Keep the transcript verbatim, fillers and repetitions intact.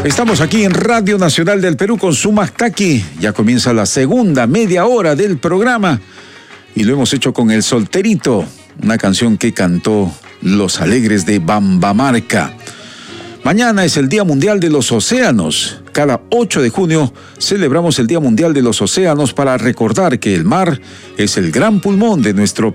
Estamos aquí en Radio Nacional del Perú con Sumac Taki. Ya comienza la segunda media hora del programa y lo hemos hecho con El Solterito, una canción que cantó Los Alegres de Bambamarca. Mañana es el Día Mundial de los Océanos. Cada ocho de junio celebramos el Día Mundial de los Océanos para recordar que el mar es el gran pulmón de nuestro